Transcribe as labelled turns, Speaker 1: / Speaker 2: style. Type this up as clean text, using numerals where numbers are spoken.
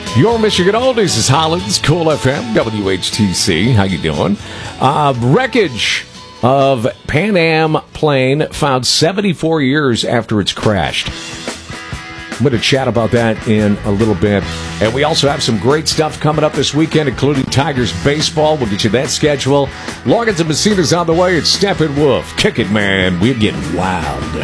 Speaker 1: Your Michigan Oldies is Hollins, Cool FM, WHTC. How you doing? Wreckage of Pan Am plane found 74 years after it's crashed. I'm going to chat about that in a little bit. And we also have some great stuff coming up this weekend, including Tigers baseball. We'll get you that schedule. Loggins and Messina's on the way. It's Steppenwolf. Kick it, man. We're getting wild.